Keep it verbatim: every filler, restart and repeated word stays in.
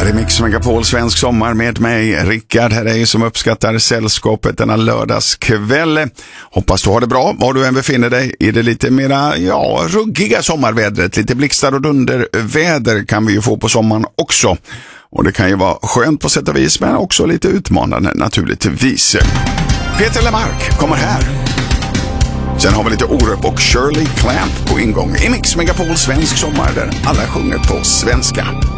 här är Mix Megapol Svensk sommar med mig, Rickard. Här är jag som uppskattar sällskapet denna lördagskväll. Hoppas du har det bra, var du än befinner dig. I det lite mera, ja, ruggiga sommarvädret. Lite blixtar och dunderväder kan vi ju få på sommaren också. Och det kan ju vara skönt på sätt och vis, men också lite utmanande naturligtvis. Peter Lemark kommer här. Sen har vi lite Orup och Shirley Clamp på ingång i Mix Megapol Svensk sommar där alla sjunger på svenska.